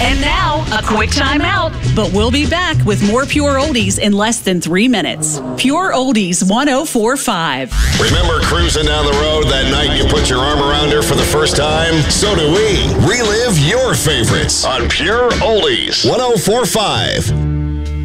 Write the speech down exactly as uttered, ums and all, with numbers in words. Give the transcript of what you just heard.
And now, a quick timeout. But we'll be back with more Pure Oldies in less than three minutes. Pure Oldies one oh four point five. Remember cruising down the road that night you put your arm around her for the first time? So do we. Relive your favorites on Pure Oldies one oh four point five.